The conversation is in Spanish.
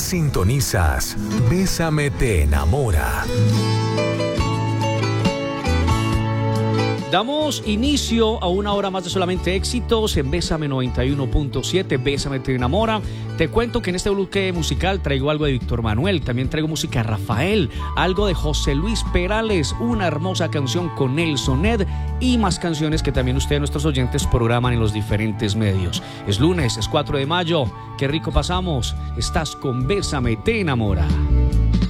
Sintonizas Bésame te enamora. Damos inicio a una hora más de solamente éxitos en Bésame 91.7, Bésame te enamora. Te cuento que en este bloque musical traigo algo de Víctor Manuel, también traigo música de Rafael, algo de José Luis Perales, una hermosa canción con Nelson Ned y más canciones que también ustedes, nuestros oyentes, programan en los diferentes medios. Es lunes, es 4 de mayo, qué rico pasamos. Estás con Bésame te enamora.